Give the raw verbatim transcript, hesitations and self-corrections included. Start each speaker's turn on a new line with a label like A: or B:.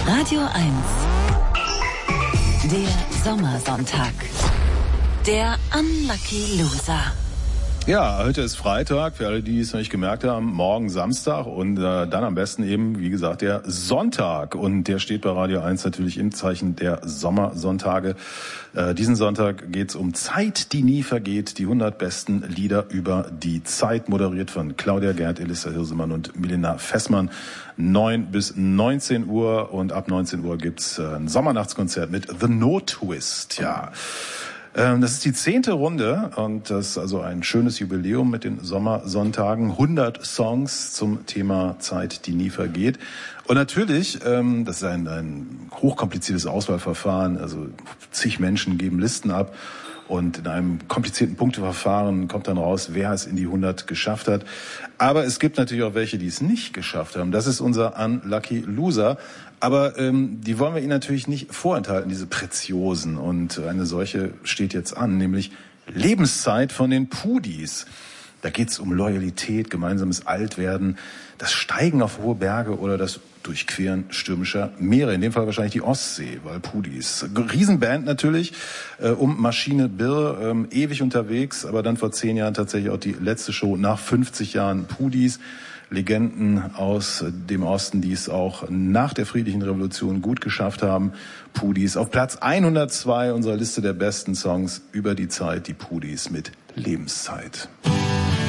A: Radio eins. Der Sommersonntag. Der Unlucky Loser.
B: Ja, heute ist Freitag, für alle, die es noch nicht gemerkt haben, morgen Samstag und äh, dann am besten eben, wie gesagt, der Sonntag. Und der steht bei Radio eins natürlich im Zeichen der Sommersonntage. Äh, diesen Sonntag geht's um Zeit, die nie vergeht, die hundert besten Lieder über die Zeit, moderiert von Claudia Gerd, Elissa Hirsemann und Milena Fessmann. neun bis neunzehn Uhr und ab neunzehn Uhr gibt's äh, ein Sommernachtskonzert mit The No Twist, ja. Das ist die zehnte Runde und das ist also ein schönes Jubiläum mit den Sommersonntagen. hundert Songs zum Thema Zeit, die nie vergeht. Und natürlich, das ist ein, ein hochkompliziertes Auswahlverfahren, also zig Menschen geben Listen ab. Und in einem komplizierten Punkteverfahren kommt dann raus, wer es in die hundert geschafft hat. Aber es gibt natürlich auch welche, die es nicht geschafft haben. Das ist unser Unlucky Loser. Aber ähm, die wollen wir Ihnen natürlich nicht vorenthalten, diese Preziosen. Und eine solche steht jetzt an, nämlich Lebenszeit von den Pudis. Da geht's um Loyalität, gemeinsames Altwerden, das Steigen auf hohe Berge oder das Durchqueren stürmischer Meere. In dem Fall wahrscheinlich die Ostsee, weil Pudis. Riesenband natürlich, äh, um Maschine Birr, ähm, ewig unterwegs, aber dann vor zehn Jahren tatsächlich auch die letzte Show nach fünfzig Jahren Pudis. Legenden aus dem Osten, die es auch nach der friedlichen Revolution gut geschafft haben. Pudis auf Platz hundertzwei unserer Liste der besten Songs über die Zeit, die Pudis mit Lebenszeit.